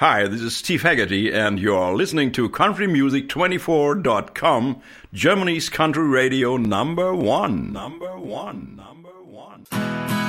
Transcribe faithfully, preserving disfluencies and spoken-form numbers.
Hi, this is Steve Haggerty, and you're listening to country music twenty-four dot com, Germany's country radio number one. Number one. Number one.